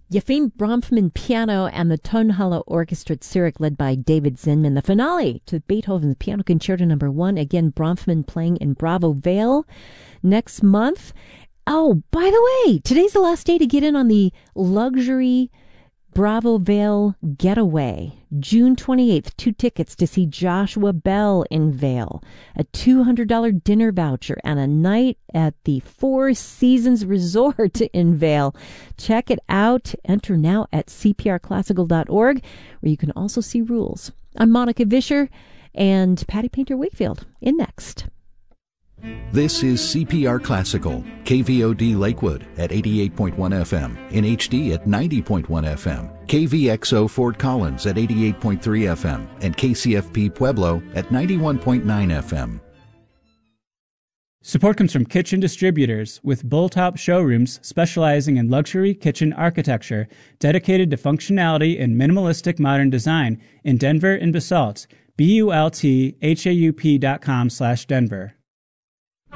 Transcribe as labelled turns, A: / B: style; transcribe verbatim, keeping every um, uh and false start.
A: Yefim Bronfman piano and the Tonhalle Orchestra at Zurich, led by David Zinman. The finale to Beethoven's Piano Concerto Number One. Again, Bronfman playing in Bravo Vale next month. Oh, by the way, today's the last day to get in on the luxury Bravo Vale Getaway. June twenty-eighth, two tickets to see Joshua Bell in Vale, a two hundred dollars dinner voucher, and a night at the Four Seasons Resort in Vale. Check it out. Enter now at c p r classical dot org, where you can also see rules. I'm Monica Vischer, and Patty Painter Wakefield in next.
B: This is C P R Classical, K V O D Lakewood at eighty-eight point one F M, in H D at ninety point one F M, K V X O Fort Collins at eighty-eight point three F M, and K C F P Pueblo at ninety-one point nine F M.
C: Support comes from Kitchen Distributors, with Bulltop showrooms specializing in luxury kitchen architecture, dedicated to functionality and minimalistic modern design in Denver and Basalt. B U L T H A U P dot com slash Denver.